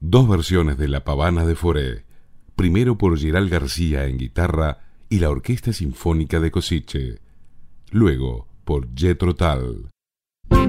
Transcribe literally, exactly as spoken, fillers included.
Dos versiones de La Pavana de Foré, primero por Geral García en guitarra y la Orquesta Sinfónica de Košice, luego por Jethro Tull.